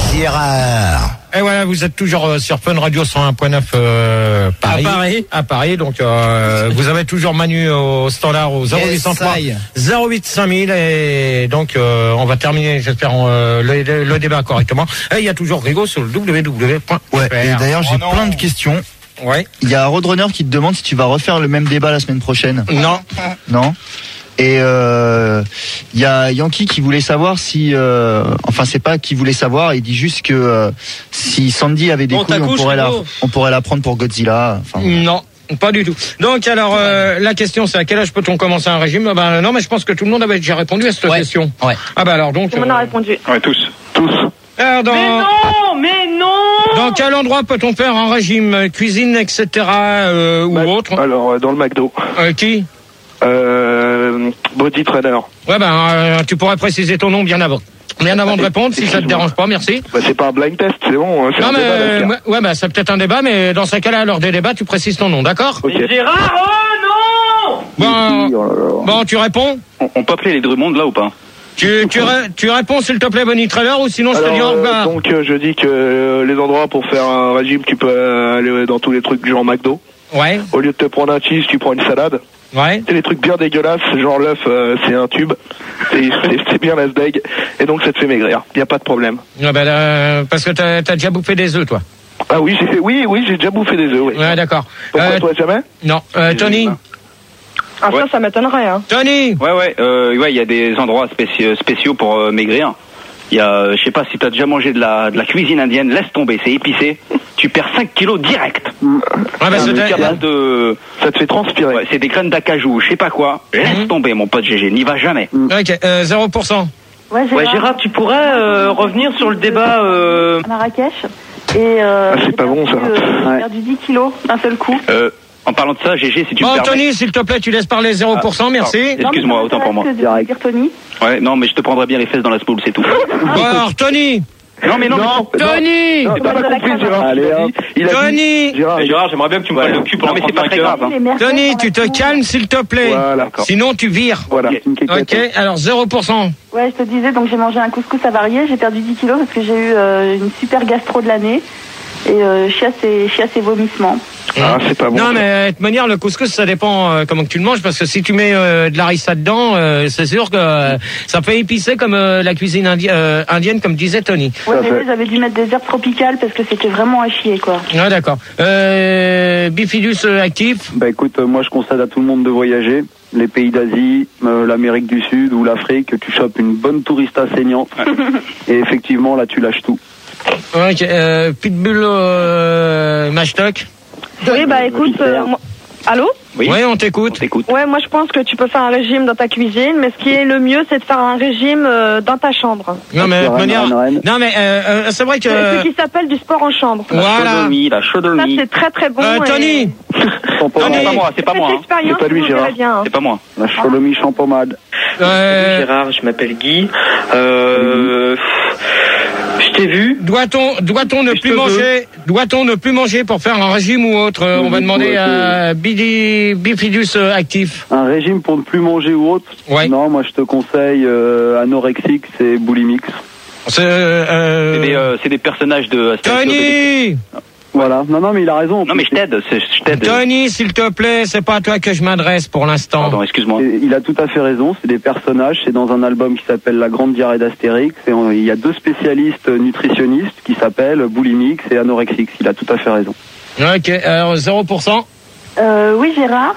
Gérard. Et voilà, vous êtes toujours sur Fun Radio 101.9 Paris. À Paris. Donc, vous avez toujours Manu au standard au 0803 08 5000 et donc on va terminer, j'espère, le débat correctement. Et il y a toujours Rigo sur le www.fr. Ouais. Et d'ailleurs, j'ai plein de questions. Ouais. Il y a Roadrunner qui te demande si tu vas refaire le même débat la semaine prochaine. Non. Non. Et il y a Yankee qui voulait savoir si, enfin c'est pas qui voulait savoir, il dit juste que si Sandy avait des couilles, on pourrait la prendre pour Godzilla. Enfin, non. Pas du tout. Donc alors la question c'est à quel âge peut-on commencer un régime? Ben non, mais je pense que tout le monde avait déjà répondu à cette question. Ouais. Ah bah alors donc. Tout le monde a répondu. Ouais, tous. Alors, Mais non. Dans quel endroit peut-on faire un régime, cuisine, etc. ou autre? Alors dans le McDo. Qui? Body Trainer. Ouais tu pourrais préciser ton nom bien avant de répondre, si ça te dérange pas, merci. Bah, c'est pas un blind test, c'est bon. C'est non, un mais débat, c'est peut-être un débat, mais dans ce cas-là, lors des débats, tu précises ton nom, d'accord? Okay. Gérard, oh non. Bon, tu réponds? On peut appeler les Drummond là ou pas? Tu réponds s'il te plaît, Bonnie Trailer, ou sinon je te dis au revoir. Donc je dis que les endroits pour faire un régime, tu peux aller dans tous les trucs genre McDo. Ouais. Au lieu de te prendre un cheese, tu prends une salade. Ouais. C'est des trucs bien dégueulasses, genre l'œuf, c'est un tube. C'est bien l'asdeg. Et donc ça te fait maigrir. Y a pas de problème. Ouais, parce que t'as déjà bouffé des œufs, toi. Ah oui, j'ai déjà bouffé des œufs, oui. Ouais, d'accord. Pourquoi toi jamais? Non. Tony? Ah, ça m'étonnerait, hein. Tony? Ouais, il y a des endroits spéciaux pour maigrir. Il y a, je sais pas si t'as déjà mangé de la cuisine indienne, laisse tomber, c'est épicé. Tu perds 5 kilos direct. Ouais, ça te fait transpirer. Ouais, c'est des graines d'acajou, je sais pas quoi. Laisse tomber, mon pote GG, n'y va jamais. Ok, 0%. Ouais, Gérard, tu pourrais revenir sur le débat à Marrakech. Et c'est pas bon, ça. J'ai perdu 10 kilos d'un seul coup. En parlant de ça, GG, si tu me permets... Tony, s'il te plaît, tu laisses parler 0%, merci. Excuse-moi, autant pour moi. Tony. Ouais, non, mais je te prendrai bien les fesses dans la spoule, c'est tout. Bon, alors, Tony. Non, Tony. T'as pas compris, Gérard. Allez, Tony. Gérard, j'aimerais bien que tu me parles le cul pendant 35 heures. Tony, tu te calmes, s'il te plaît. Voilà. Sinon, tu vires. Voilà. Ok, alors 0%. Ouais, je te disais, donc j'ai mangé un couscous avarié, j'ai perdu 10 kilos parce que j'ai eu une super gastro de l'année. Et chiasse et vomissements. Ah, c'est pas bon. Non, mais de toute manière, le couscous, ça dépend comment que tu le manges, parce que si tu mets de l'arissa dedans, c'est sûr que ça fait épicer comme la cuisine indienne, comme disait Tony. Ouais, mais j'avais dû mettre des herbes tropicales parce que c'était vraiment à chier, quoi. Ouais, d'accord. Bifidus actif. Bah écoute, moi je conseille à tout le monde de voyager. Les pays d'Asie, l'Amérique du Sud ou l'Afrique, tu chopes une bonne tourista saignante. Et effectivement, là, tu lâches tout. Ok, Pitbull Mashtok. Oui, bah écoute, allô? Oui, on t'écoute. Ouais, moi je pense que tu peux faire un régime dans ta cuisine, mais ce qui est le mieux, c'est de faire un régime dans ta chambre. Non, mais c'est vrai que... Ce qui s'appelle du sport en chambre. Voilà. La chaudomie. Ça, c'est très très bon. Tony. C'est pas moi. C'est pas lui, Gérard. C'est pas moi. La chaudomie champommade. Gérard, je m'appelle Guy. Je t'ai vu. Doit-on ne plus manger pour faire un régime ou autre? On va demander à Bifidus actif. Un régime pour ne plus manger ou autre? Ouais. Non, moi je te conseille anorexique, c'est Boulimix. C'est des personnages de... Tony. Voilà. Non, mais il a raison. Non, mais je t'aide. Tony, s'il te plaît, c'est pas à toi que je m'adresse pour l'instant. Pardon, excuse-moi. Il a tout à fait raison, c'est des personnages, c'est dans un album qui s'appelle La Grande Diarrhée d'Astérix, et il y a deux spécialistes nutritionnistes qui s'appellent Boulimix et Anorexix, il a tout à fait raison. Ok, alors 0%. Oui, Gérard.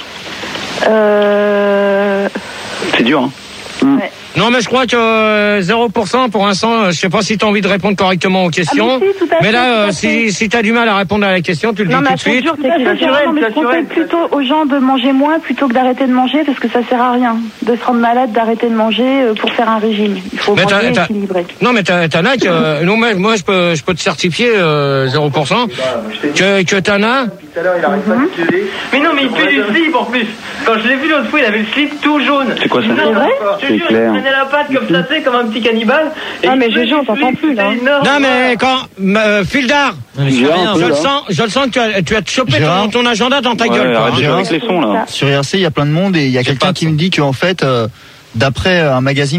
C'est dur, hein. Ouais. Non, mais je crois que 0% pour l'instant, je sais pas si tu as envie de répondre correctement aux questions. Mais là, si tu as du mal à répondre à la question, tu le dis tout de suite. Je conseille plutôt aux gens de manger moins plutôt que d'arrêter de manger, parce que ça sert à rien de se rendre malade, d'arrêter de manger pour faire un régime. Il faut manger équilibré. Non, mais t'en as que... Non, mais moi, je peux te certifier 0%. Que t'en as. Mais non, mais il pue du slip en plus. Quand je l'ai vu l'autre fois, il avait le slip tout jaune. C'est quoi ça? C'est vrai? Je te jure, il prenait la patte comme ça, tu sais, comme un petit cannibale. Ah, mais GG, on t'entend plus, là. Non, mais quand... Fildar, je le sens que tu as chopé ton agenda dans ta gueule. Avec les sons, là. Sur IRC, il y a plein de monde et il y a quelqu'un qui me dit qu'en fait, d'après un magazine